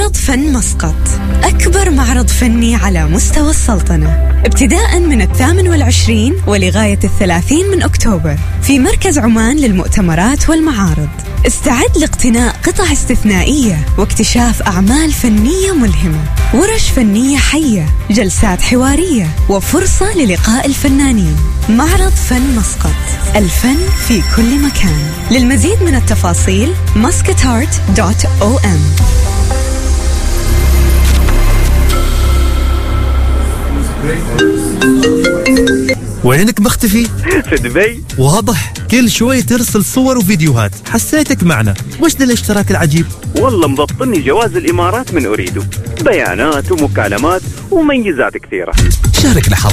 معرض فن مسقط، أكبر معرض فني على مستوى السلطنة، ابتداءً من 28 ولغاية 30 من أكتوبر في مركز عمان للمؤتمرات والمعارض. استعد لاقتناء قطع استثنائية واكتشاف أعمال فنية ملهمة، ورش فنية حية، جلسات حوارية، وفرصة للقاء الفنانين. معرض فن مسقط، الفن في كل مكان. للمزيد من التفاصيل muscatart.om. وينك مختفي؟ في دبي. واضح، كل شوي ترسل صور وفيديوهات، حسيتك معنا. وش ذا الاشتراك العجيب؟ والله مضبطني جواز الإمارات من أريده، بيانات ومكالمات وميزات كثيرة. شارك لحظة